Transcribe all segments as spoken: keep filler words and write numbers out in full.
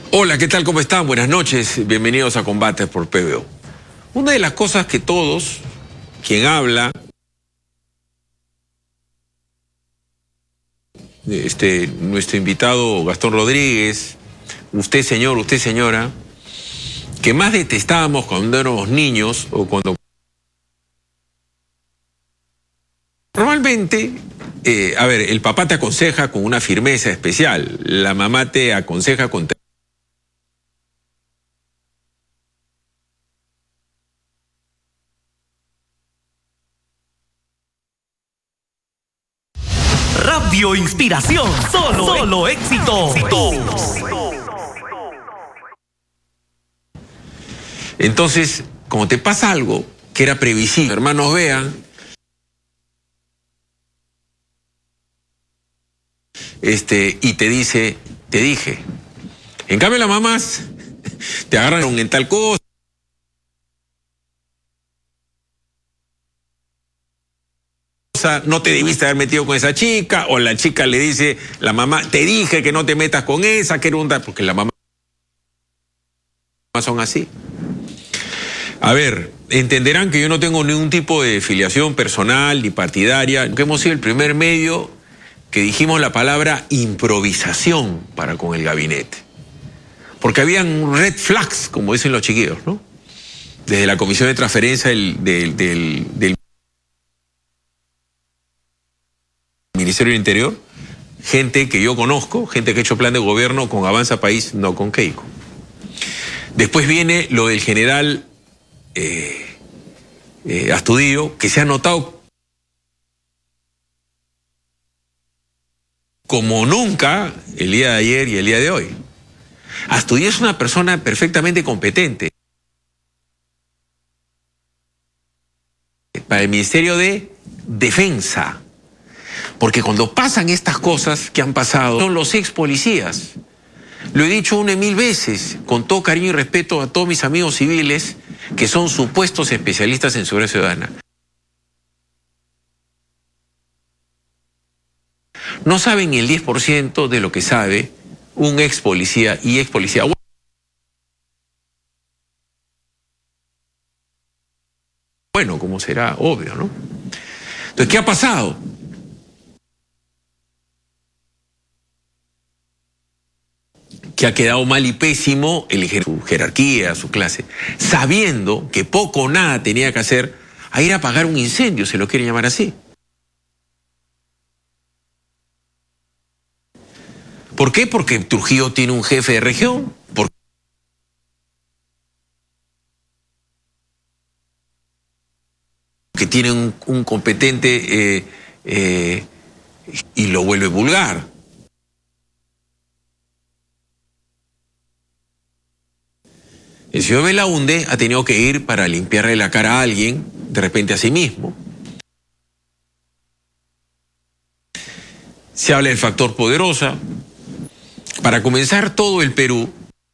Hola, ¿qué tal? ¿Cómo están? Buenas noches. Bienvenidos a Combates por P B O. Una de las cosas que todos, quien habla, este, nuestro invitado Gastón Rodríguez, usted señor, usted señora, que más detestábamos cuando éramos niños o cuando... Normalmente, eh, a ver, el papá te aconseja con una firmeza especial, la mamá te aconseja con... Radio Inspiración, solo, solo éxito. Entonces, como te pasa algo que era previsible, hermanos vean, este, y te dice, te dije. En cambio las mamás te agarran en tal cosa, no te debiste haber metido con esa chica, o la chica le dice, la mamá, te dije que no te metas con esa, que era un... porque las mamás son así. A ver, entenderán que yo no tengo ningún tipo de filiación personal ni partidaria, que hemos sido el primer medio que dijimos la palabra improvisación para con el gabinete. Porque habían red flags, como dicen los chiquillos, ¿no? Desde la Comisión de Transferencia del, del, del, del Ministerio del Interior, gente que yo conozco, gente que ha hecho plan de gobierno con Avanza País, no con Keiko. Después viene lo del general eh, eh, Astudillo, que se ha notado como nunca el día de ayer y el día de hoy. Astudillo es una persona perfectamente competente para el Ministerio de Defensa. Porque cuando pasan estas cosas que han pasado, son los ex policías. Lo he dicho una y mil veces, con todo cariño y respeto a todos mis amigos civiles que son supuestos especialistas en seguridad ciudadana. No saben ni el diez por ciento de lo que sabe un ex policía y ex policía. Bueno, como será obvio, ¿no? Entonces, ¿qué ha pasado? Que ha quedado mal y pésimo el su jerarquía, su clase, sabiendo que poco o nada tenía que hacer a ir a apagar un incendio, se lo quieren llamar así. ¿Por qué? Porque Trujillo tiene un jefe de región, porque tiene un, un competente eh, eh, y lo vuelve vulgar. El señor Belaúnde ha tenido que ir para limpiarle la cara a alguien, de repente a sí mismo. Se habla del factor poderosa. Para comenzar todo el Perú,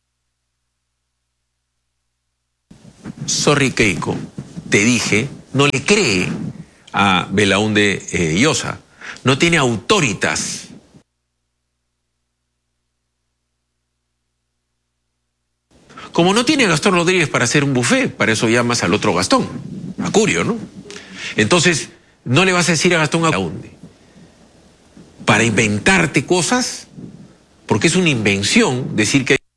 sorry Keiko, te dije, no le cree a Belaúnde eh, Llosa. No tiene autoritas. Como no tiene a Gastón Rodríguez para hacer un buffet, para eso llamas al otro Gastón, a Curio, ¿no? Entonces, no le vas a decir a Gastón a dónde. Para inventarte cosas, porque es una invención decir que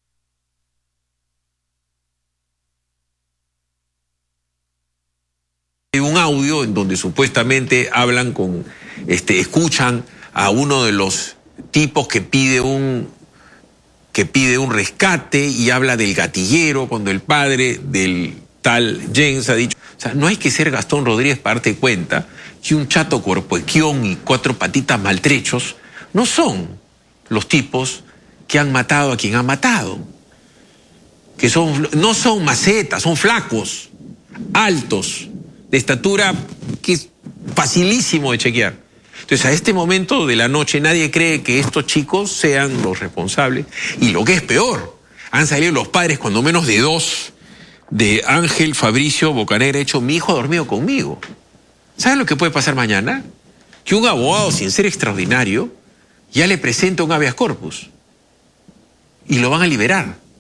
hay un audio en donde supuestamente hablan con, este, escuchan a uno de los tipos que pide un... que pide un rescate y habla del gatillero cuando el padre del tal Jens ha dicho... O sea, no hay que ser Gastón Rodríguez para darte cuenta que un chato cuerpoequión y cuatro patitas maltrechos no son los tipos que han matado a quien ha matado. Que son, no son macetas, son flacos, altos, de estatura que es facilísimo de chequear. Entonces, a este momento de la noche nadie cree que estos chicos sean los responsables. Y lo que es peor, han salido los padres, cuando menos de dos, de Ángel Fabricio Bocanegra, hecho, mi hijo ha dormido conmigo. ¿Saben lo que puede pasar mañana? Que un abogado, sin ser extraordinario, ya le presenta un habeas corpus. Y lo van a liberar.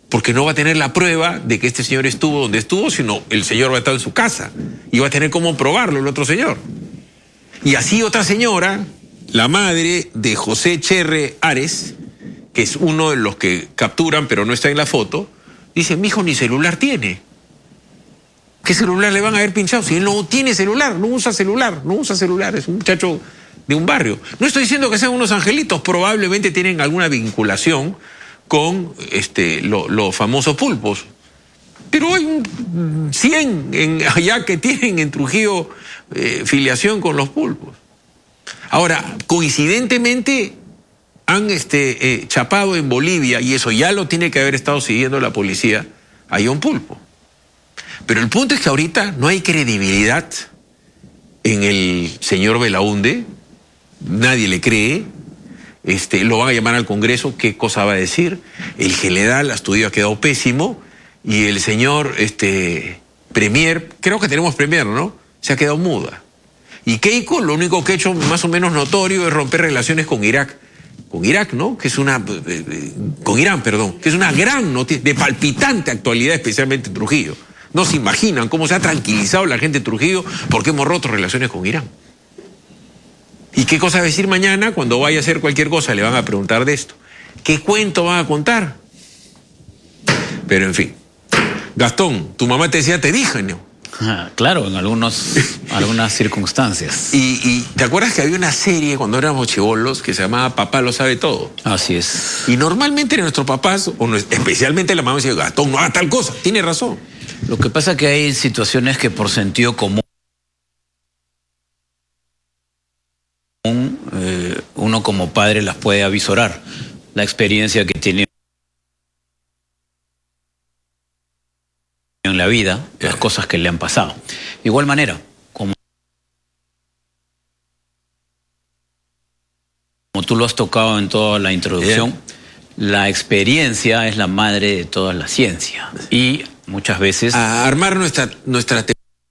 porque no va a tener la prueba de que este señor estuvo donde estuvo, sino el señor va a estar en su casa y va a tener cómo probarlo el otro señor. Y así otra señora, la madre de José Cherre Ares, que es uno de los que capturan pero no está en la foto, dice, mi hijo ni celular tiene. ¿Qué celular le van a haber pinchado? Si él no tiene celular, no usa celular, no usa celular, es un muchacho de un barrio. No estoy diciendo que sean unos angelitos, probablemente tienen alguna vinculación con este, lo, los famosos pulpos. Pero hay un cien en, allá que tienen en Trujillo eh, filiación con los pulpos. Ahora, coincidentemente han este, eh, chapado en Bolivia, y eso ya lo tiene que haber estado siguiendo la policía, a un pulpo. Pero el punto es que ahorita no hay credibilidad en el señor Belaúnde, nadie le cree. Este, lo van a llamar al Congreso, ¿qué cosa va a decir? El general Astudillo ha quedado pésimo y el señor este, Premier, creo que tenemos Premier, ¿no? Se ha quedado muda. Y Keiko lo único que ha hecho más o menos notorio es romper relaciones con Irak. Con Irak, ¿no? Que es una... Con Irán, perdón. Que es una gran noticia, de palpitante actualidad, especialmente en Trujillo. No se imaginan cómo se ha tranquilizado la gente de Trujillo porque hemos roto relaciones con Irán. ¿Y qué cosa va a decir mañana? Cuando vaya a hacer cualquier cosa le van a preguntar de esto. ¿Qué cuento van a contar? Pero en fin. Gastón, tu mamá te decía, te dije, ¿no? Ah, claro, en algunos, algunas circunstancias. Y, y ¿te acuerdas que había una serie cuando éramos chibolos que se llamaba Papá lo sabe todo? Así es. Y normalmente nuestros papás, o especialmente la mamá, decía, Gastón, no haga tal cosa. Tiene razón. Lo que pasa es que hay situaciones que por sentido común eh, uno como padre las puede avisorar. La experiencia que tiene en la vida, las cosas que le han pasado. De igual manera, como, como tú lo has tocado en toda la introducción, Bien. la experiencia es la madre de toda la ciencia. Y muchas veces... A armar nuestra, nuestra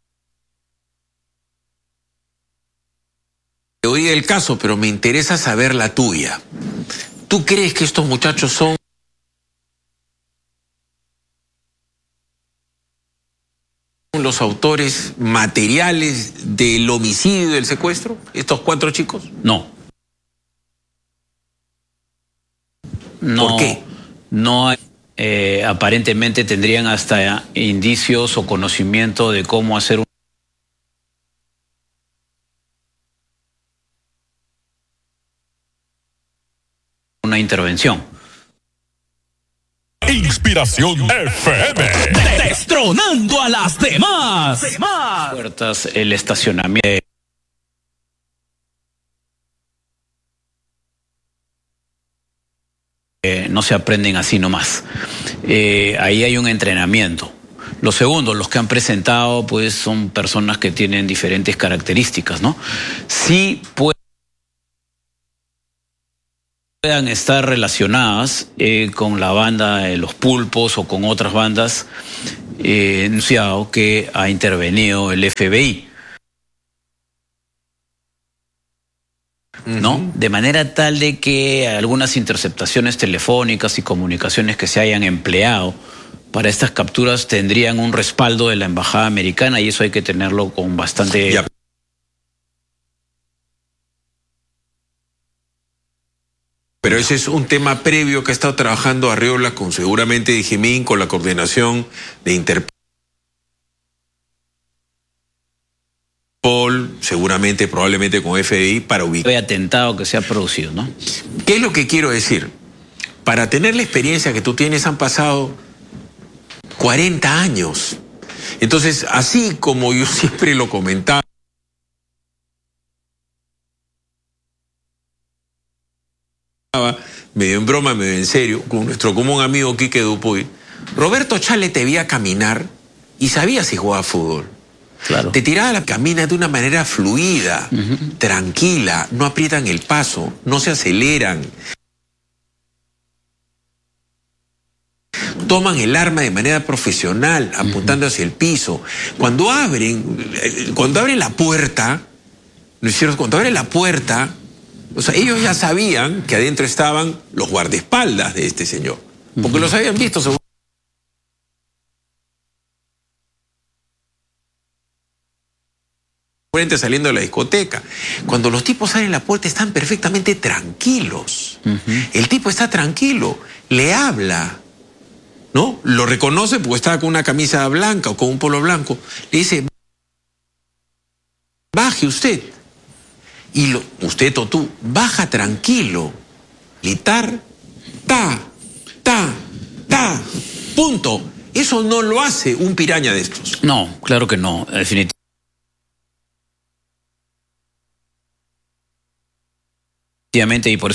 teoría del caso, pero me interesa saber la tuya. ¿Tú crees que estos muchachos son los autores materiales del homicidio y del secuestro? ¿Estos cuatro chicos? No. No. ¿Por qué? No, eh, aparentemente tendrían hasta indicios o conocimiento de cómo hacer un una intervención. Inspiración F M. Destronando a las demás. demás. Puertas, el estacionamiento. Eh, no se aprenden así nomás. Eh, ahí hay un entrenamiento. Lo segundo, los que han presentado, pues, son personas que tienen diferentes características, ¿no? Sí pueden puedan estar relacionadas eh, con la banda de los pulpos o con otras bandas, eh, anunciado que ha intervenido el F B I. ¿No? Uh-huh. De manera tal de que algunas interceptaciones telefónicas y comunicaciones que se hayan empleado para estas capturas tendrían un respaldo de la embajada americana, y eso hay que tenerlo con bastante... Ya. Pero ese es un tema previo que ha estado trabajando Arriola con seguramente Dijimín, con la coordinación de Interpol, seguramente, probablemente con F B I, para ubicar. He atentado que se ha producido, ¿no? ¿Qué es lo que quiero decir? Para tener la experiencia que tú tienes han pasado cuarenta años. Entonces, así como yo siempre lo comentaba, medio en broma, medio en serio, con nuestro común amigo Quique Dupuy, Roberto Chale te veía caminar y sabía si jugaba fútbol. Claro. Te tiraba la camina de una manera fluida, uh-huh. tranquila, no aprietan el paso, no se aceleran. Toman el arma de manera profesional, apuntando uh-huh. hacia el piso. Cuando abren, cuando abren la puerta, ¿no es cierto? Cuando abren la puerta, o sea, ellos ya sabían que adentro estaban los guardaespaldas de este señor, porque uh-huh. los habían visto seguro. frente saliendo de la discoteca. Cuando los tipos salen a la puerta están perfectamente tranquilos. Uh-huh. El tipo está tranquilo, le habla, ¿no? Lo reconoce porque estaba con una camisa blanca o con un polo blanco. Le dice, baje usted. Y lo, usted o tú, baja tranquilo. Militar, ta, ta, ta, punto. Eso no lo hace un piraña de estos. No, claro que no, definitivamente. Y por eso